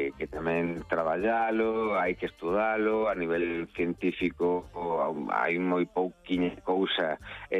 que tamén traballalo, hai que estudalo, a nivel científico hai moi pouquiña cousa,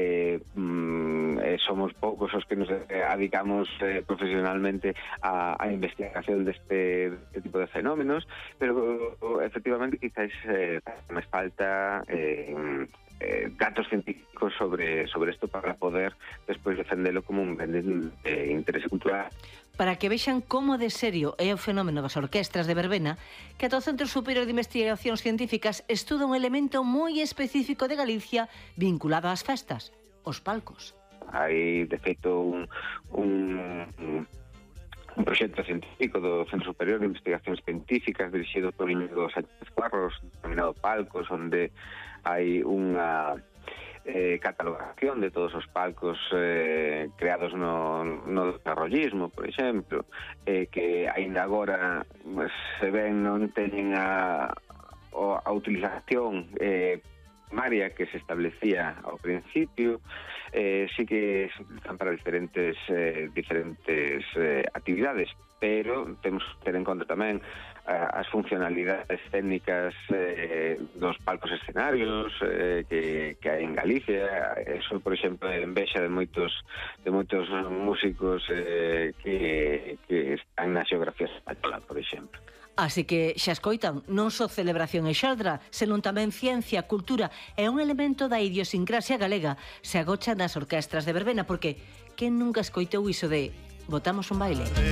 somos poucos os que nos dedicamos profesionalmente a investigación deste tipo de fenómenos, pero efectivamente quizás máis falta datos científicos sobre isto para poder despois defendelo como un ben de interés cultural. Para que vexan como de serio é o fenómeno das orquestras de verbena, que ata o Centro Superior de Investigacións Científicas estuda un elemento moi específico de Galicia vinculado ás festas, os palcos. Hai, de feito, un proxecto científico do Centro Superior de Investigacións Científicas dirixido por Íñigo Sánchez Cuarros, denominado Palcos, onde hai unha catalogación de todos os palcos creados no desarrollismo, por exemplo, que aínda agora se ven non teñen a utilización primaria que se establecía ao principio, sí que se utilizan para diferentes actividades, pero temos que ter en conta tamén as funcionalidades técnicas dos palcos escenarios que hai en Galicia. Eso, por exemplo, é envexa de moitos músicos que están na xeografía española, por exemplo. Así que xa escoitan, non só celebración e xaldra, senón tamén ciencia, cultura e un elemento da idiosincrasia galega se agocha nas orquestras de verbena, porque quen nunca escoitou iso de botamos un baile?